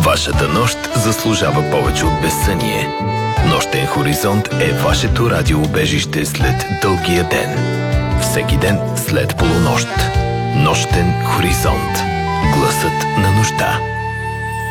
Вашата нощ заслужава повече от безсъние. Нощен хоризонт е вашето радиоубежище след дългия ден. Всеки ден след полунощ. Нощен хоризонт. Гласът на нощта.